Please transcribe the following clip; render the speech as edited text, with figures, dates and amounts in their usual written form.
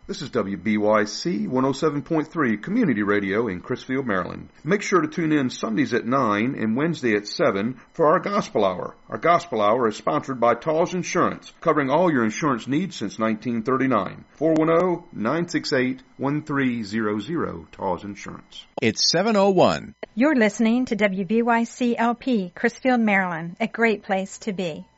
This is WBYC 107.3 Community Radio in Crisfield, Maryland. Make sure to tune in Sundays at 9 and Wednesday at 7 for our Gospel Hour. Our Gospel Hour is sponsored by Tall's Insurance, covering all your insurance needs since 1939. 410-968-1300, Tall's Insurance. It's 7:01. You're listening to WBYC LP, Crisfield, Maryland, a great place to be.